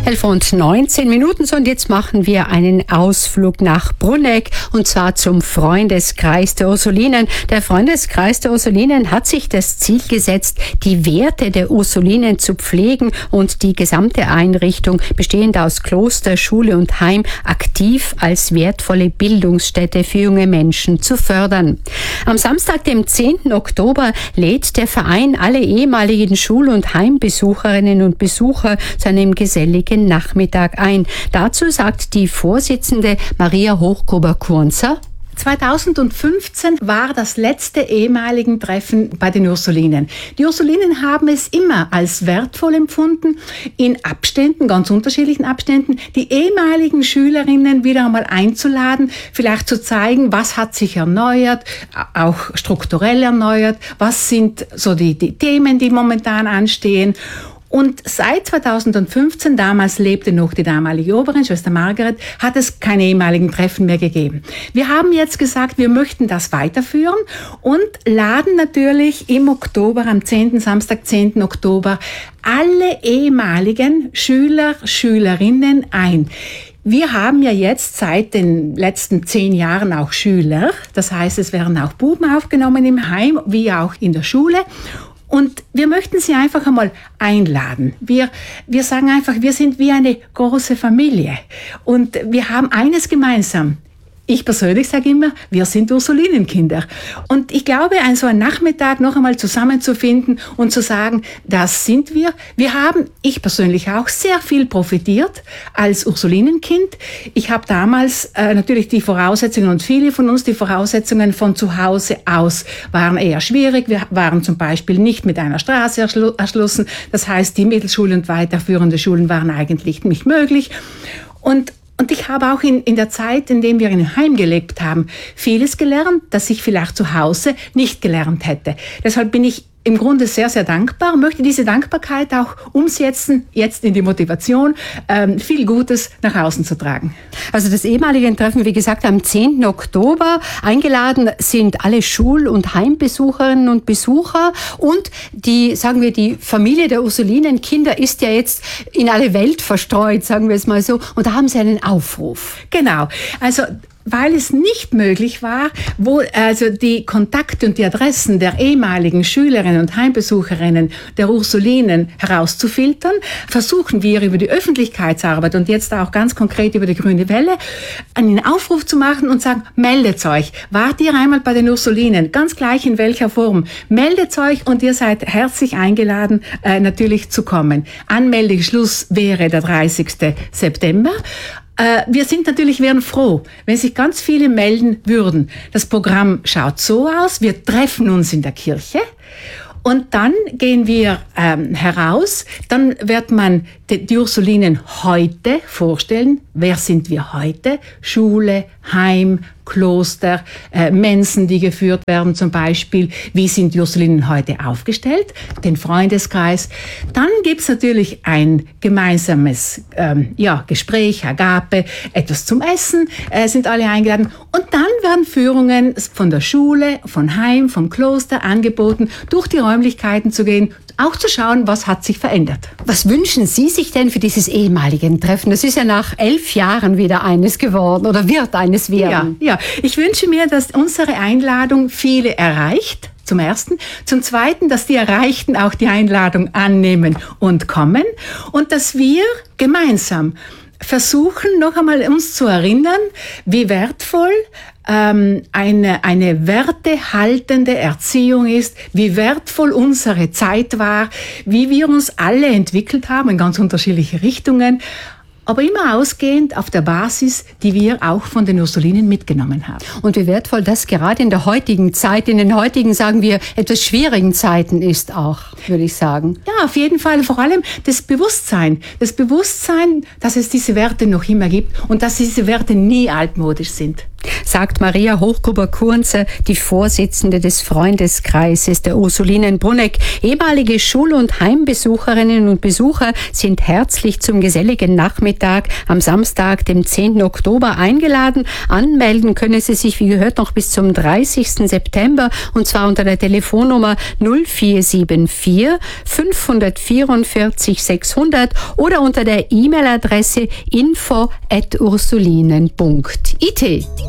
11:19 so, und jetzt machen wir einen Ausflug nach Brunegg, und zwar zum Freundeskreis der Ursulinen. Der Freundeskreis der Ursulinen hat sich das Ziel gesetzt, die Werte der Ursulinen zu pflegen und die gesamte Einrichtung, bestehend aus Kloster, Schule und Heim, aktiv als wertvolle Bildungsstätte für junge Menschen zu fördern. Am Samstag, dem 10. Oktober, lädt der Verein alle ehemaligen Schul- und Heimbesucherinnen und Besucher zu einem geselligen Nachmittag ein. Dazu sagt die Vorsitzende Maria Hochgruber-Kunzer: 2015 war das letzte ehemaligen Treffen bei den Ursulinen. Die Ursulinen haben es immer als wertvoll empfunden, in Abständen, ganz unterschiedlichen Abständen, die ehemaligen Schülerinnen wieder einmal einzuladen, vielleicht zu zeigen, was hat sich erneuert, auch strukturell erneuert, was sind so die Themen, die momentan anstehen. Und seit 2015, damals lebte noch die damalige Oberin, Schwester Margaret, hat es keine ehemaligen Treffen mehr gegeben. Wir haben jetzt gesagt, wir möchten das weiterführen und laden natürlich im Oktober, am Samstag, 10. Oktober, alle ehemaligen Schüler, Schülerinnen ein. Wir haben ja jetzt seit den letzten 10 Jahren auch Schüler. Das heißt, es werden auch Buben aufgenommen im Heim, wie auch in der Schule. Und wir möchten Sie einfach einmal einladen. Wir sagen einfach, wir sind wie eine große Familie. Und wir haben eines gemeinsam. Ich persönlich sage immer, wir sind Ursulinenkinder. Und ich glaube, so ein Nachmittag noch einmal zusammenzufinden und zu sagen, das sind wir. Wir haben, ich persönlich auch, sehr viel profitiert als Ursulinenkind. Ich habe damals natürlich die Voraussetzungen, und viele von uns, die Voraussetzungen von zu Hause aus waren eher schwierig. Wir waren zum Beispiel nicht mit einer Straße erschlossen. Das heißt, die Mittelschule und weiterführende Schulen waren eigentlich nicht möglich. Und ich habe auch in der Zeit, in der wir in einem Heim gelebt haben, vieles gelernt, das ich vielleicht zu Hause nicht gelernt hätte. Deshalb bin ich im Grunde sehr, sehr dankbar, möchte diese Dankbarkeit auch umsetzen, jetzt in die Motivation, viel Gutes nach außen zu tragen. Also das ehemalige Treffen, wie gesagt, am 10. Oktober. Eingeladen sind alle Schul- und Heimbesucherinnen und Besucher, und die Familie der Ursulinenkinder ist ja jetzt in alle Welt verstreut, sagen wir es mal so, und da haben sie einen Aufruf. Genau, also weil es nicht möglich war, die Kontakte und die Adressen der ehemaligen Schülerinnen und Heimbesucherinnen der Ursulinen herauszufiltern, versuchen wir über die Öffentlichkeitsarbeit und jetzt auch ganz konkret über die Grüne Welle einen Aufruf zu machen und sagen, meldet euch, wart ihr einmal bei den Ursulinen, ganz gleich in welcher Form, meldet euch und ihr seid herzlich eingeladen, natürlich zu kommen. Anmeldeschluss wäre der 30. September. Wir wären froh, wenn sich ganz viele melden würden. Das Programm schaut so aus, wir treffen uns in der Kirche und dann gehen wir heraus, dann wird man die Ursulinen heute vorstellen. Wer sind wir heute? Schule, Heim, Kloster, Mensen, die geführt werden zum Beispiel. Wie sind die Ursulinen heute aufgestellt? Den Freundeskreis. Dann gibt's natürlich ein gemeinsames Gespräch, Agape, etwas zum Essen, sind alle eingeladen. Und dann werden Führungen von der Schule, von Heim, vom Kloster angeboten, durch die Räumlichkeiten zu gehen, auch zu schauen, was hat sich verändert. Was wünschen Sie sich denn für dieses ehemalige Treffen? Das ist ja nach 11 Jahren wieder eines geworden oder wird eines werden. Ja, ich wünsche mir, dass unsere Einladung viele erreicht. Zum Ersten. Zum Zweiten, dass die Erreichten auch die Einladung annehmen und kommen. Und dass wir gemeinsam versuchen, noch einmal uns zu erinnern, wie wertvoll eine wertehaltende Erziehung ist, wie wertvoll unsere Zeit war, wie wir uns alle entwickelt haben in ganz unterschiedliche Richtungen, aber immer ausgehend auf der Basis, die wir auch von den Ursulinen mitgenommen haben. Und wie wertvoll das gerade in der heutigen Zeit, in den heutigen, sagen wir, etwas schwierigen Zeiten ist auch, würde ich sagen. Ja, auf jeden Fall. Vor allem das Bewusstsein, dass es diese Werte noch immer gibt und dass diese Werte nie altmodisch sind. sagt Maria Hochgruber-Kunze, die Vorsitzende des Freundeskreises der Ursulinen Brunegg. Ehemalige Schul- und Heimbesucherinnen und Besucher sind herzlich zum geselligen Nachmittag am Samstag, dem 10. Oktober eingeladen. Anmelden können Sie sich, wie gehört, noch bis zum 30. September und zwar unter der Telefonnummer 0474 544 600 oder unter der E-Mail-Adresse info@ursulinen.it.